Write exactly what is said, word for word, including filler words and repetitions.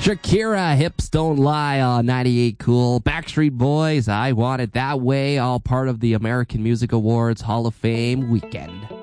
Shakira, Hips Don't Lie on ninety-eight Cool. Backstreet Boys, I Want It That Way, all part of the American Music Awards Hall of Fame weekend.